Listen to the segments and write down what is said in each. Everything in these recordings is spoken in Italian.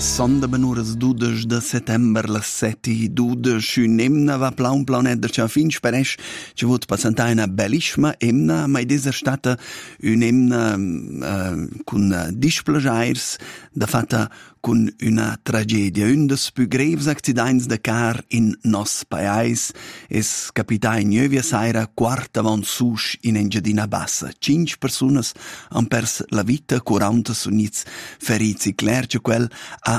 Sonda benuras dudes de settember la setti dudes un emna va plaun eder cha fin speresch ci vot passanta una bellissima emna ma ed stata un emna con displegiars da fatta con una tragedia. Un des più greves accidents de car in nos paese es capita in Jövia Saira quarta von sus in Engiadina Bassa. 5 personas han pers la vita, 40 sunits feriti. Clar che quel a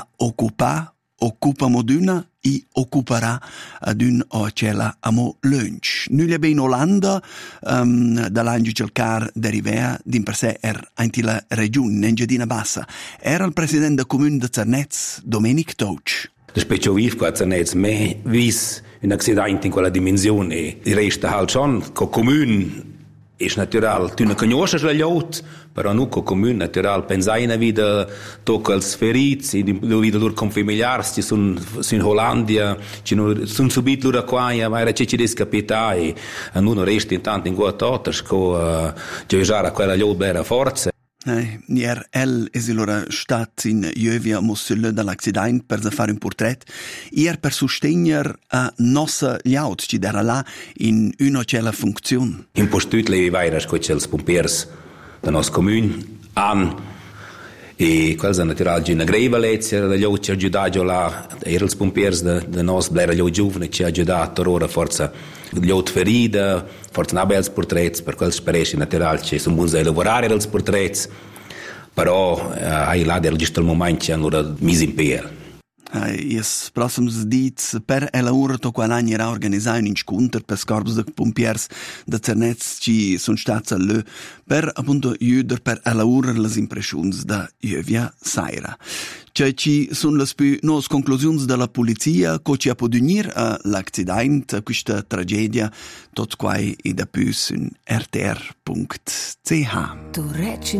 occupa moduna i occuperà ad un o cella amo lunch. Nulla ben Olanda dall'angio cercar derivea din per sé anti la regione Engiadina Bassa. Era il presidente del comune de Zernez, Domenic Touch. Der Specioviv qua Zernez me vis un accident in quella dimensione e resta halt schon co comune ist natural, tu ne conosci la lot, però nu co comune natural pensai na vida tocca als ferits, la vida lor con familiars, ci sun Hollandia, ci sun subit lor qua, ma era ci descapitai, e nu resta intanto in guatotas co giocare a quella lot bera forza. Ier es il stat in Jövia Mussille dall'accident per fare un portret, ier per sostenere a nostra liaut, ci dera là in una cella funzione. In postut le vairas co cels pompiers da nos comune an e quels natural gina greva lezia da liaut ci aggiudaggio là els pompiers da nos blera liaut giovane ci aggiudato ora forza liaut ferida forza nabe als portrets per quels speresci natural ci sun buns a lavorare els portrets però ai là del giusto il momento ci hanno mis in piel. Ies prossims dits per ela ora to qual'anni era organizzare un incontro per scorps de pompiers de Zernez ci sono stati all'E per appunto aiutar per ela ora les impressions da Jövia Saira. Cioè ci sono le più nos conclusions della polizia co ci ha potuto unire l'accident, a questa tragedia, tot quai e da più su rtr.ch.